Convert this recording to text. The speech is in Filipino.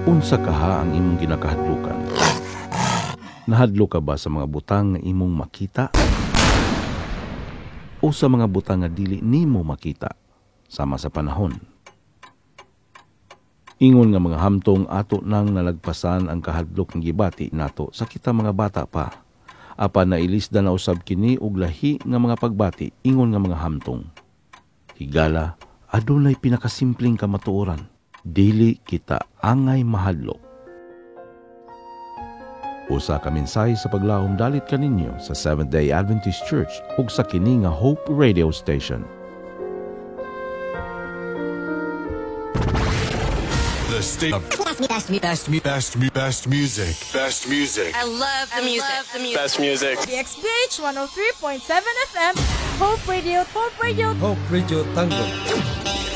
Unsa kaha ang imong ginakahadlukan? Nahadlo ka ba sa mga butang nga imong makita? O sa mga butang nga dili nimo makita sama sa panahon? Ingon nga mga hamtong ato nang nalagpasan ang kahadlok ng gibati nato sa kita mga bata pa. Apan nailisda na usab kini og lahi nga mga pagbati ingon nga mga hamtong. Higala, adunay pinakasimpleng kamatuoran. Dili kita angay mahadlok. Usa ka mensahe sa paglahom dalit kaninyo sa Seventh-day Adventist Church ug sa kini nga Hope Radio Station. The state of best music. Best music. I love the music. Best music. DXBH 103.7 FM, Hope Radio, Hope Radio. Hope Radio Tango.